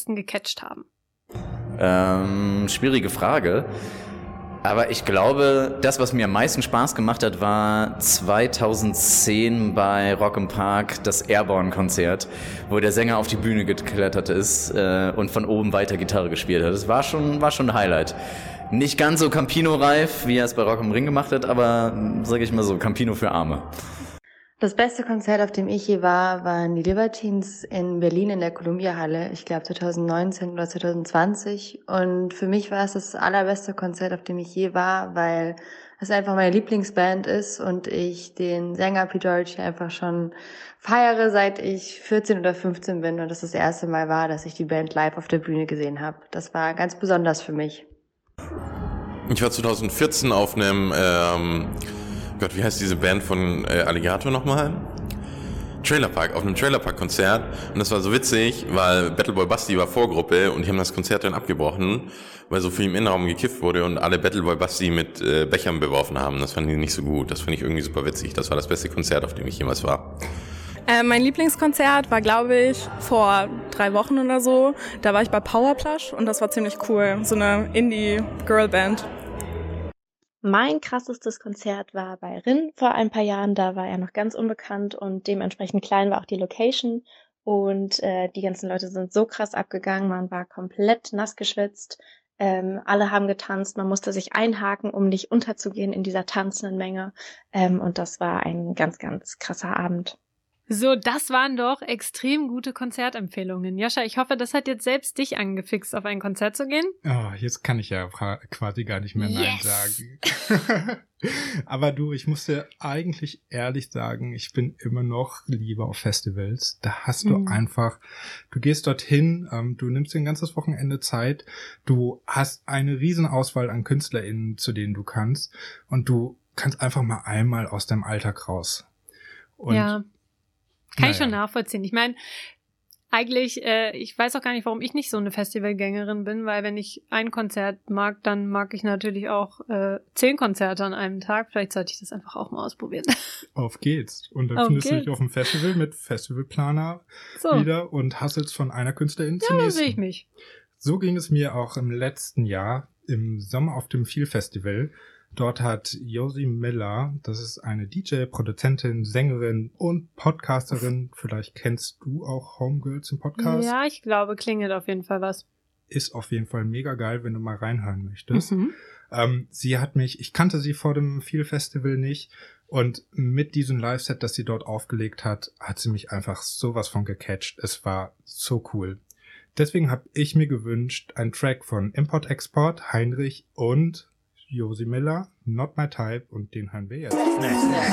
meisten gecatcht haben? Schwierige Frage. Aber ich glaube, das, was mir am meisten Spaß gemacht hat, war 2010 bei Rock im Park das Airborne-Konzert, wo der Sänger auf die Bühne geklettert ist und von oben weiter Gitarre gespielt hat. Das war schon ein Highlight. Nicht ganz so Campino-reif, wie er es bei Rock am Ring gemacht hat, aber, sage ich mal so, Campino für Arme. Das beste Konzert, auf dem ich je war, waren die Libertines in Berlin in der Columbia-Halle. Ich glaube 2019 oder 2020. Und für mich war es das allerbeste Konzert, auf dem ich je war, weil es einfach meine Lieblingsband ist und ich den Sänger Pete Doherty einfach schon feiere, seit ich 14 oder 15 bin und das erste Mal war, dass ich die Band live auf der Bühne gesehen habe. Das war ganz besonders für mich. Ich war 2014 auf einem, wie heißt diese Band von Alligator nochmal? Trailerpark, auf einem Trailerpark-Konzert. Und das war so witzig, weil Battleboy Basti war Vorgruppe und die haben das Konzert dann abgebrochen, weil so viel im Innenraum gekifft wurde und alle Battleboy Basti mit Bechern beworfen haben. Das fanden die nicht so gut. Das fand ich irgendwie super witzig. Das war das beste Konzert, auf dem ich jemals war. Mein Lieblingskonzert war, glaube ich, vor 3 Wochen oder so. Da war ich bei Powerplush und das war ziemlich cool. So eine Indie-Girl-Band. Mein krassestes Konzert war bei Rin vor ein paar Jahren. Da war er noch ganz unbekannt und dementsprechend klein war auch die Location. Und die ganzen Leute sind so krass abgegangen. Man war komplett nass geschwitzt. Alle haben getanzt. Man musste sich einhaken, um nicht unterzugehen in dieser tanzenden Menge. Und das war ein ganz, ganz krasser Abend. So, das waren doch extrem gute Konzertempfehlungen. Joscha, ich hoffe, das hat jetzt selbst dich angefixt, auf ein Konzert zu gehen. Oh, jetzt kann ich ja quasi gar nicht mehr Nein sagen. Aber du, ich muss dir eigentlich ehrlich sagen, ich bin immer noch lieber auf Festivals. Da hast du einfach, du gehst dorthin, du nimmst dir ein ganzes Wochenende Zeit, du hast eine riesen Auswahl an KünstlerInnen, zu denen du kannst und du kannst einfach mal einmal aus deinem Alltag raus. Und ja. Kann ich schon nachvollziehen. Ich meine, eigentlich, ich weiß auch gar nicht, warum ich nicht so eine Festivalgängerin bin, weil wenn ich ein Konzert mag, dann mag ich natürlich auch 10 Konzerte an einem Tag. Vielleicht sollte ich das einfach auch mal ausprobieren. Auf geht's. Und dann findest du dich auf dem Festival mit Festivalplaner wieder und hasselst von einer Künstlerin zur nächsten. Ja, sehe ich mich. So ging es mir auch im letzten Jahr, im Sommer auf dem Feel Festival. Dort hat Josie Miller, das ist eine DJ, Produzentin, Sängerin und Podcasterin. Vielleicht kennst du auch Homegirls im Podcast. Ja, ich glaube, klingelt auf jeden Fall was. Ist auf jeden Fall mega geil, wenn du mal reinhören möchtest. Sie hat mich, ich kannte sie vor dem Feel Festival nicht und mit diesem Live-Set, das sie dort aufgelegt hat, hat sie mich einfach sowas von gecatcht. Es war so cool. Deswegen habe ich mir gewünscht, einen Track von Import-Export, Heinrich und Josie Miller, Not My Type, und den hören wir jetzt.